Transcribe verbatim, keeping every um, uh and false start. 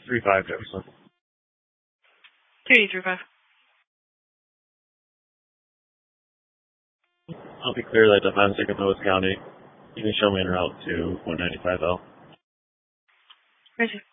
three five Jefferson. three three five. I'll be clear that defense in Coast County. You can show me en route to one ninety-five L. Roger.